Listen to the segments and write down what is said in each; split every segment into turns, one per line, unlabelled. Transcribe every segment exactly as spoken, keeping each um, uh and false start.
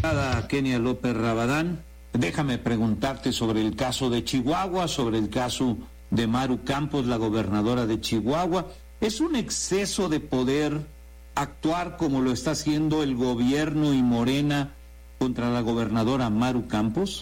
Kenia López Rabadán, déjame preguntarte sobre el caso de Chihuahua, sobre el caso de Maru Campos, la gobernadora de Chihuahua. ¿Es un exceso de poder actuar como lo está haciendo el gobierno y Morena contra la gobernadora Maru Campos?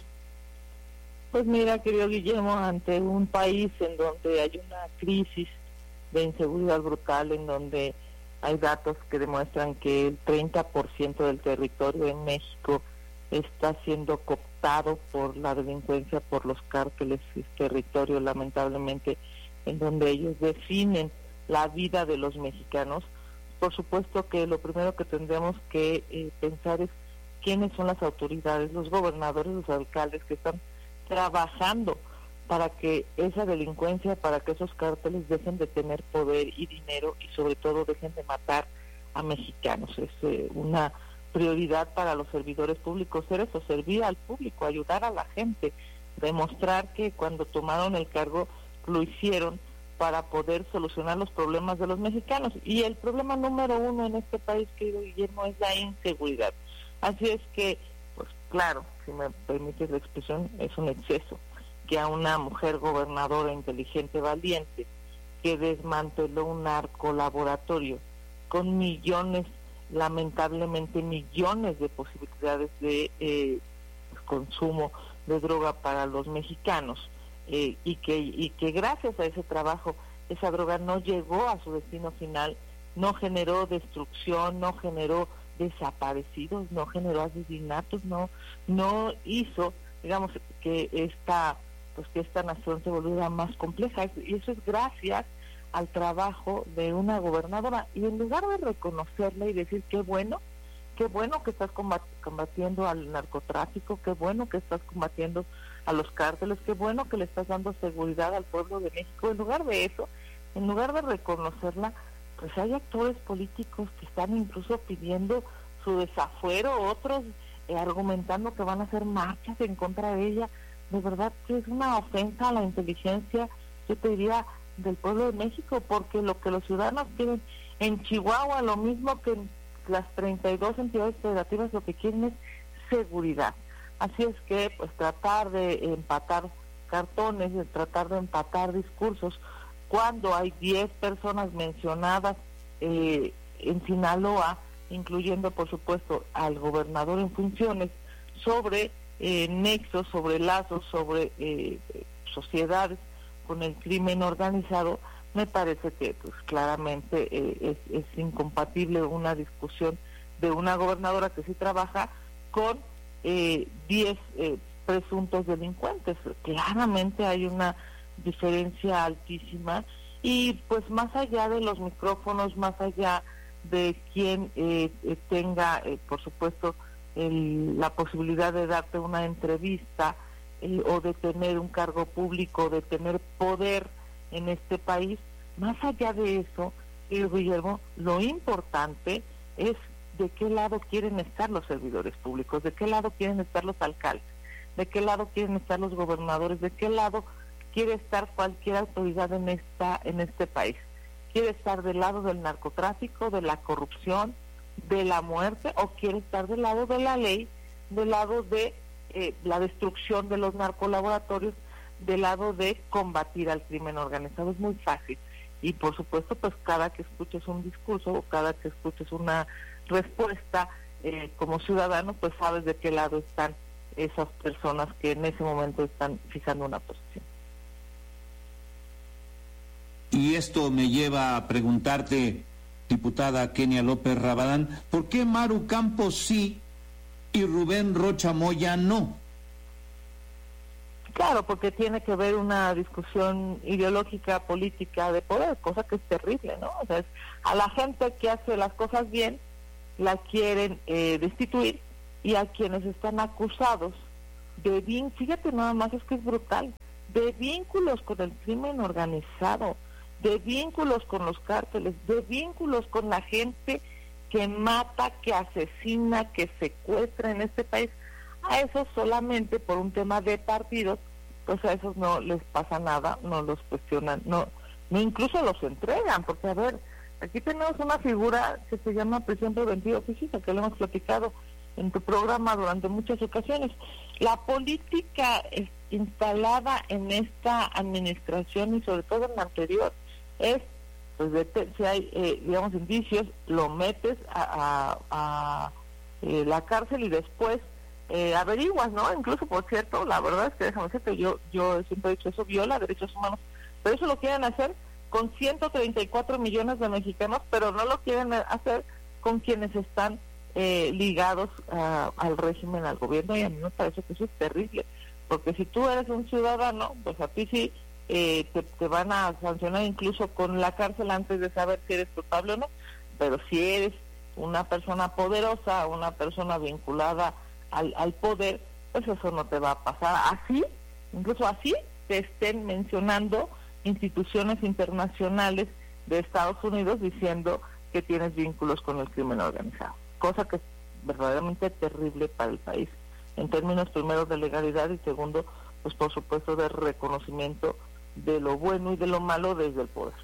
Pues mira, querido Guillermo, ante un país en donde hay una crisis de inseguridad brutal, en donde hay datos que demuestran que el treinta por ciento del territorio en México está siendo cooptado por la delincuencia, por los cárteles, es territorio lamentablemente en donde ellos definen la vida de los mexicanos. Por supuesto que lo primero que tendremos que eh, pensar es quiénes son las autoridades, los gobernadores, los alcaldes que están trabajando para que esa delincuencia, para que esos cárteles dejen de tener poder y dinero y sobre todo dejen de matar a mexicanos. Es eh, una prioridad para los servidores públicos ser eso, servir al público, ayudar a la gente, demostrar que cuando tomaron el cargo lo hicieron para poder solucionar los problemas de los mexicanos. Y el problema número uno en este país, querido Guillermo, es la inseguridad. Así es que, pues claro, si me permites la expresión, es un exceso que a una mujer gobernadora inteligente, valiente, que desmanteló un narcolaboratorio con millones, lamentablemente millones de posibilidades de eh, consumo de droga para los mexicanos, eh, y que y que gracias a ese trabajo esa droga no llegó a su destino final, no generó destrucción, no generó desaparecidos, no generó asesinatos, no no hizo, digamos, que esta pues que esta nación se volviera más compleja, y eso es gracias al trabajo de una gobernadora. Y en lugar de reconocerla y decir qué bueno, qué bueno que estás combatiendo al narcotráfico, qué bueno que estás combatiendo a los cárteles, qué bueno que le estás dando seguridad al pueblo de México, en lugar de eso, en lugar de reconocerla, pues hay actores políticos que están incluso pidiendo su desafuero, otros eh, argumentando que van a hacer marchas en contra de ella. De verdad que es una ofensa a la inteligencia, yo te diría, del pueblo de México, porque lo que los ciudadanos quieren en Chihuahua, lo mismo que en las treinta y dos entidades federativas, lo que quieren es seguridad. Así es que, pues, tratar de empatar cartones, de tratar de empatar discursos, cuando hay diez personas mencionadas eh, en Sinaloa, incluyendo, por supuesto, al gobernador en funciones, sobre eh, nexos, sobre lazos, sobre eh, sociedades con el crimen organizado, me parece que pues claramente eh, es, es incompatible una discusión de una gobernadora que sí trabaja con eh, diez eh, presuntos delincuentes. Claramente hay una diferencia altísima, y pues más allá de los micrófonos, más allá de quien eh, eh, tenga, eh, por supuesto, el, la posibilidad de darte una entrevista, Eh, o de tener un cargo público, de tener poder en este país, más allá de eso, eh, Guillermo, lo importante es de qué lado quieren estar los servidores públicos, de qué lado quieren estar los alcaldes, de qué lado quieren estar los gobernadores, de qué lado quiere estar cualquier autoridad en esta en este país. ¿Quiere estar del lado del narcotráfico, de la corrupción, de la muerte, o quiere estar del lado de la ley, del lado de Eh, la destrucción de los narcolaboratorios, del lado de combatir al crimen organizado? Es muy fácil, y por supuesto, pues cada que escuches un discurso o cada que escuches una respuesta eh, como ciudadano, pues sabes de qué lado están esas personas que en ese momento están fijando una posición.
Y esto me lleva a preguntarte, diputada Kenia López Rabadán, ¿por qué Maru Campos sí y Rubén Rocha Moya no?
Claro, porque tiene que ver una discusión ideológica, política, de poder, cosa que es terrible, ¿no? O sea, es, a la gente que hace las cosas bien, la quieren eh, destituir, y a quienes están acusados de vínculos, fíjate nada más, es que es brutal, de vínculos con el crimen organizado, de vínculos con los cárteles, de vínculos con la gente que mata, que asesina, que secuestra en este país. A esos solamente por un tema de partidos, pues a esos no les pasa nada, no los cuestionan, no, no incluso los entregan, porque a ver, aquí tenemos una figura que se llama prisión preventiva física, que lo hemos platicado, en tu programa durante muchas ocasiones. La política es instalada en esta administración y sobre todo en la anterior es, pues, de, si hay, eh, digamos, indicios, lo metes a, a, a eh, la cárcel y después eh, averiguas, ¿no? Incluso, por cierto, la verdad es que, déjame decirte, yo, yo siempre he dicho eso, viola derechos humanos, pero eso lo quieren hacer con ciento treinta y cuatro millones de mexicanos, pero no lo quieren hacer con quienes están eh, ligados a, al régimen, al gobierno, y a mí me parece que eso es terrible, porque si tú eres un ciudadano, pues a ti sí eh, te, te van a sancionar incluso con la cárcel antes de saber si eres culpable o no, pero si eres una persona poderosa, una persona vinculada al, al poder, pues eso no te va a pasar. Así, incluso así, te estén mencionando instituciones internacionales de Estados Unidos diciendo que tienes vínculos con el crimen organizado, cosa que es verdaderamente terrible para el país, en términos primero de legalidad y segundo, pues por supuesto de reconocimiento de lo bueno y de lo malo desde el poder.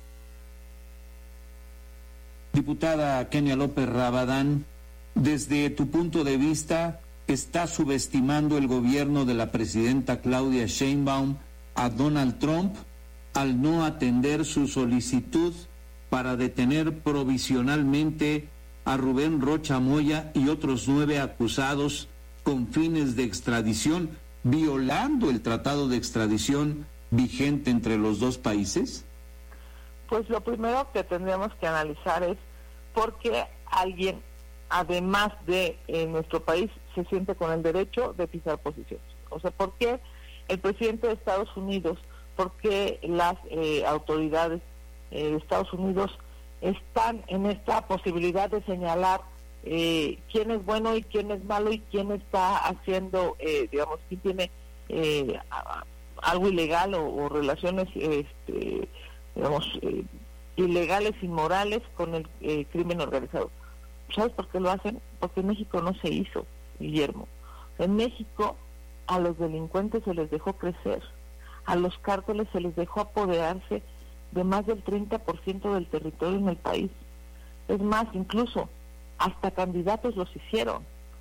Diputada Kenia López Rabadán, desde tu punto de vista, ¿está subestimando el gobierno de la presidenta Claudia Sheinbaum a Donald Trump al no atender su solicitud para detener provisionalmente a Rubén Rocha Moya y otros nueve acusados con fines de extradición, violando el tratado de extradición vigente entre los dos países?
Pues lo primero que tendríamos que analizar es por qué alguien, además de en nuestro país, se siente con el derecho de fijar posiciones. O sea, por qué el presidente de Estados Unidos, por qué las eh, autoridades eh, de Estados Unidos están en esta posibilidad de señalar eh, quién es bueno y quién es malo y quién está haciendo, eh, digamos, quién tiene eh, a, algo ilegal o, o relaciones, este, digamos, eh, ilegales, inmorales con el eh, crimen organizado. ¿Sabes por qué lo hacen? Porque en México no se hizo, Guillermo. En México a los delincuentes se les dejó crecer, a los cárteles se les dejó apoderarse de más del treinta por ciento del territorio en el país. Es más, incluso hasta candidatos los hicieron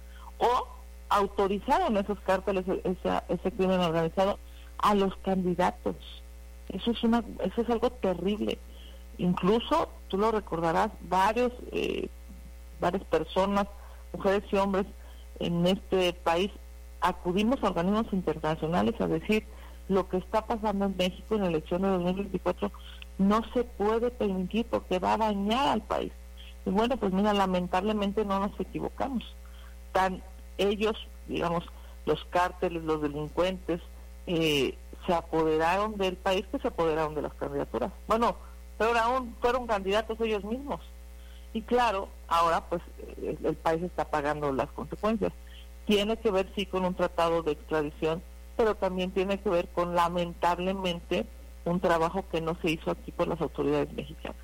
o autorizaron esos cárteles, ese, ese crimen organizado a los candidatos. Eso es una, eso es algo terrible. Incluso, tú lo recordarás, varios, eh, varias personas, mujeres y hombres en este país, acudimos a organismos internacionales a decir lo que está pasando en México en la elección de dos mil veinticuatro no se puede permitir porque va a dañar al país. Y bueno, pues mira, lamentablemente no nos equivocamos. Tan ellos, digamos, los cárteles, los delincuentes, eh, se apoderaron del país que se apoderaron de las candidaturas. Bueno, pero aún fueron candidatos ellos mismos. Y claro, ahora pues el, el país está pagando las consecuencias. Tiene que ver sí con un tratado de extradición, pero también tiene que ver con, lamentablemente, un trabajo que no se hizo aquí por las autoridades mexicanas.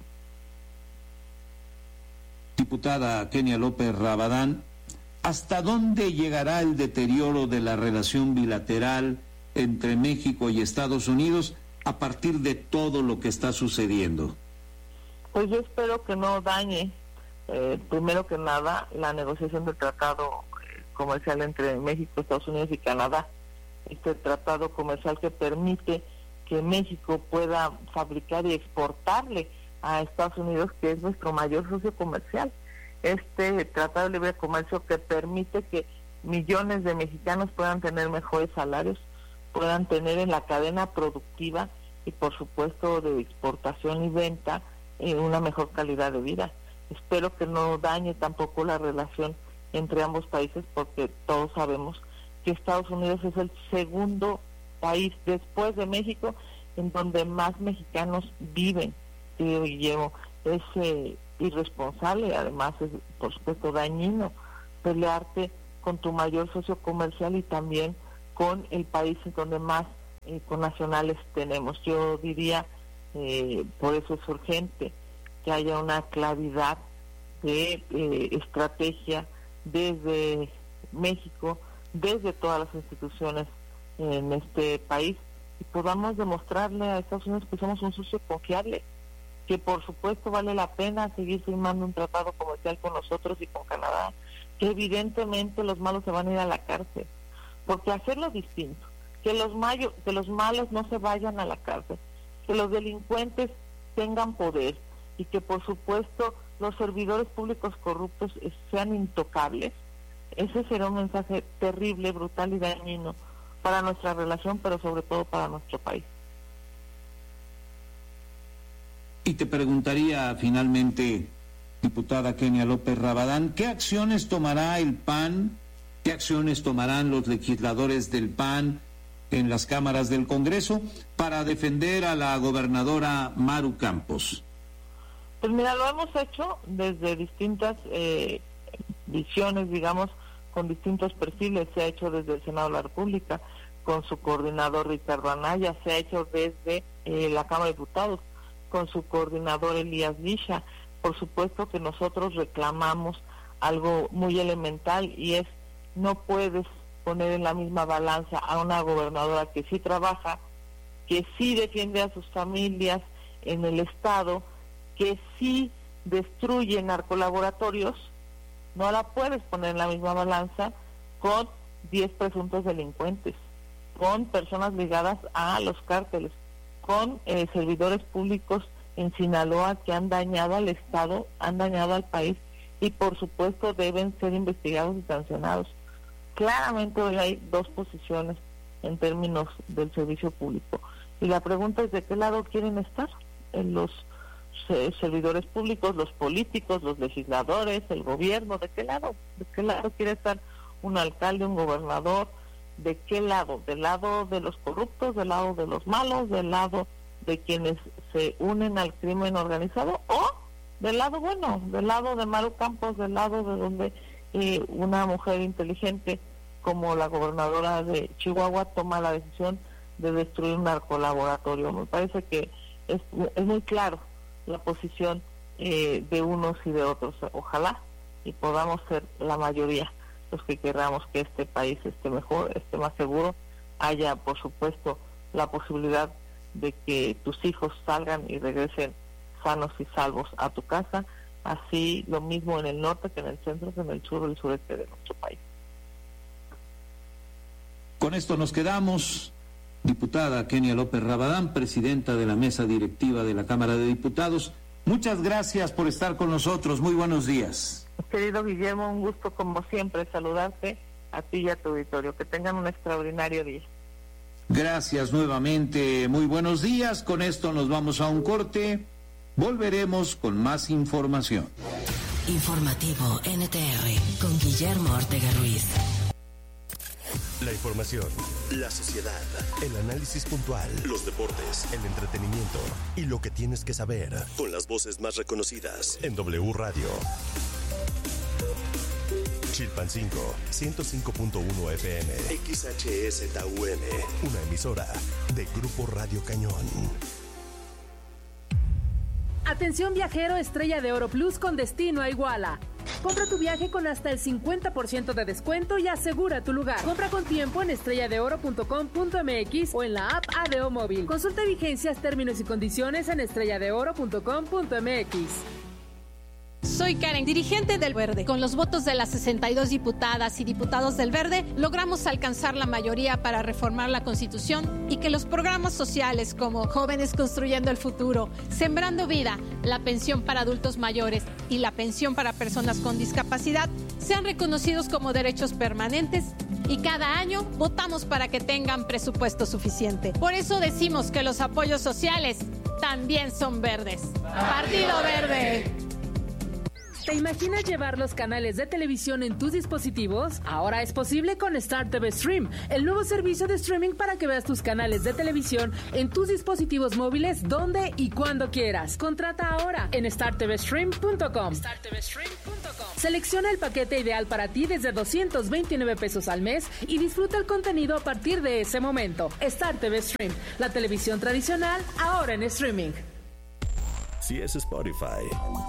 Diputada Kenia López Rabadán, ¿hasta dónde llegará el deterioro de la relación bilateral entre México y Estados Unidos a partir de todo lo que está sucediendo?
Pues yo espero que no dañe, eh, primero que nada, la negociación del tratado comercial entre México, Estados Unidos y Canadá. Este tratado comercial que permite que México pueda fabricar y exportarle a Estados Unidos, que es nuestro mayor socio comercial. Este tratado de libre comercio que permite que millones de mexicanos puedan tener mejores salarios, puedan tener en la cadena productiva y por supuesto de exportación y venta eh, una mejor calidad de vida. Espero que no dañe tampoco la relación entre ambos países, porque todos sabemos que Estados Unidos es el segundo país después de México en donde más mexicanos viven. Tío Guillermo, es eh, irresponsable, además es por supuesto dañino pelearte con tu mayor socio comercial y también con el país en donde más eh, connacionales tenemos. Yo diría, eh, por eso es urgente que haya una claridad de eh, estrategia desde México, desde todas las instituciones en este país, y podamos demostrarle a Estados Unidos que somos un socio confiable, que por supuesto vale la pena seguir firmando un tratado comercial con nosotros y con Canadá, que evidentemente los malos se van a ir a la cárcel, porque hacerlo distinto, que los, mayo, que los malos no se vayan a la cárcel, que los delincuentes tengan poder y que por supuesto los servidores públicos corruptos sean intocables, ese será un mensaje terrible, brutal y dañino para nuestra relación, pero sobre todo para nuestro país.
Y te preguntaría finalmente, diputada Kenia López Rabadán, ¿qué acciones tomará el P A N, qué acciones tomarán los legisladores del P A N en las cámaras del Congreso para defender a la gobernadora Maru Campos?
Pues mira, lo hemos hecho desde distintas eh, visiones, digamos, con distintos perfiles. Se ha hecho desde el Senado de la República, con su coordinador Ricardo Anaya, se ha hecho desde eh, la Cámara de Diputados, con su coordinador Elías Lisha. Por supuesto que nosotros reclamamos algo muy elemental, y es: no puedes poner en la misma balanza a una gobernadora que sí trabaja, que sí defiende a sus familias en el Estado, que sí destruye narcolaboratorios, no la puedes poner en la misma balanza con diez presuntos delincuentes, con personas ligadas a los cárteles, con eh, servidores públicos en Sinaloa que han dañado al Estado, han dañado al país, y por supuesto deben ser investigados y sancionados. Claramente hoy hay dos posiciones en términos del servicio público, y la pregunta es: ¿de qué lado quieren estar? En los eh, servidores públicos, los políticos, los legisladores, el gobierno. ¿De qué lado? ¿De qué lado quiere estar un alcalde, un gobernador? ¿De qué lado? ¿Del lado de los corruptos, del lado de los malos, del lado de quienes se unen al crimen organizado, o del lado bueno, del lado de Maru Campos, del lado de donde eh, una mujer inteligente como la gobernadora de Chihuahua toma la decisión de destruir un narcolaboratorio? Me parece que es, es muy claro la posición eh, de unos y de otros. Ojalá y podamos ser la mayoría los que queramos que este país esté mejor, esté más seguro, haya por supuesto la posibilidad de que tus hijos salgan y regresen sanos y salvos a tu casa, así lo mismo en el norte que en el centro, que en el sur y el sureste de nuestro país.
Con esto nos quedamos. Diputada Kenia López Rabadán, presidenta de la mesa directiva de la Cámara de Diputados, muchas gracias por estar con nosotros. Muy buenos días.
Querido Guillermo, un gusto como siempre saludarte a ti y a tu auditorio. Que tengan un extraordinario día.
Gracias nuevamente, muy buenos días. Con esto nos vamos a un corte. Volveremos con más información.
Informativo N T R con Guillermo Ortega Ruiz.
La información, la sociedad, el análisis puntual, los deportes, el entretenimiento y lo que tienes que saber, con las voces más reconocidas en W Radio. Chilpancingo, ciento cinco punto uno F M, X H S T U M, una emisora de Grupo Radio Cañón.
Atención viajero Estrella de Oro Plus con destino a Iguala. Compra tu viaje con hasta el cincuenta por ciento de descuento y asegura tu lugar. Compra con tiempo en estrella de oro punto com punto m x o en la app A D O Móvil. Consulta vigencias, términos y condiciones en estrella de oro punto com punto m x.
Soy Karen, dirigente del Verde. Con los votos de las sesenta y dos diputadas y diputados del Verde, logramos alcanzar la mayoría para reformar la Constitución y que los programas sociales como Jóvenes Construyendo el Futuro, Sembrando Vida, la pensión para adultos mayores y la pensión para personas con discapacidad sean reconocidos como derechos permanentes, y cada año votamos para que tengan presupuesto suficiente. Por eso decimos que los apoyos sociales también son verdes. Partido Verde.
¿Te imaginas llevar los canales de televisión en tus dispositivos? Ahora es posible con Star T V Stream, el nuevo servicio de streaming para que veas tus canales de televisión en tus dispositivos móviles donde y cuando quieras. Contrata ahora en star t v stream punto com. star t v stream punto com. Selecciona el paquete ideal para ti desde doscientos veintinueve pesos al mes y disfruta el contenido a partir de ese momento. Star T V Stream, la televisión tradicional ahora en streaming.
Si es Spotify,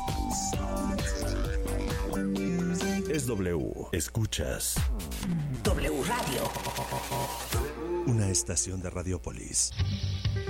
es W. Escuchas
W Radio.
Una estación de Radiopolis.